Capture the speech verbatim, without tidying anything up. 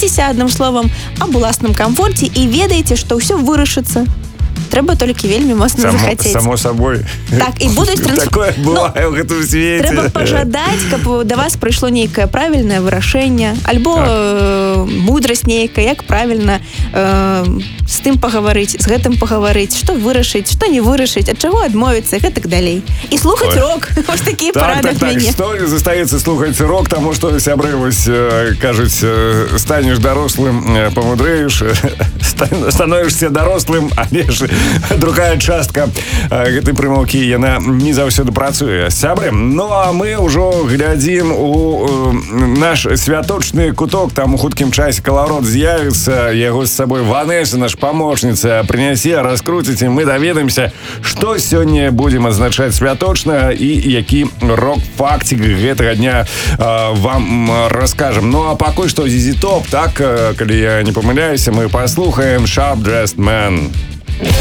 турбуйцеся, адным словам, аб уласным камфорце і ведаеце, што ўсё вырашыцца. Трэба толькі вельмі моцна само, захацець. Само собой. Так, і будуць трансф... Такое бывае ў гэтым свеце. Трэба пажадаць, каб да вас прыйшло нейкае правільнае вырашэнне, альбо так. э, мудрасць нейкая, як правільна э, з тым пагаварыць, з гэтым пагаварыць, што вырашыць, што не вырашыць, ад чаго адмовіцца, і гэтак далей. І слухаць Ой. рок. Вось такі так, парадак так, мяне. Так, што застаецца слухаць рок, таму што сябры вось кажуць, станеш дарослым, памудрэеш, становішся дарослым, але ж другая частка гэтай прымаўкі, яна не заўсёды працуе. Сябры, ну а мы ўжо глядзім у наш святочны куток, там у хуткім часе каларот з'явіцца, яго з сабой Ванеса, наш памочніца, прынясе, раскруціць, і мы даведаемся, што сёння будзем адзначаць святочнага і які рок-фактик гэтага дня э, вам раскажам. Ну а пакуль што зі зі топ, так, калі я не памыляюся, мы паслухаем Sharp Dressed Man.